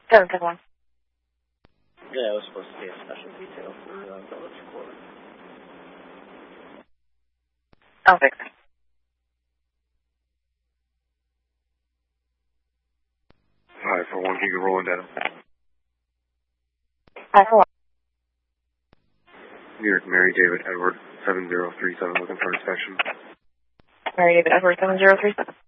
771. Yeah, it was supposed to be a special detail for Village Court. I'll fix it. Hi, for 1 gig of rolling down. Hi, for what? New York, Mary David Edward 7037 looking for inspection. Mary David Edward 7037.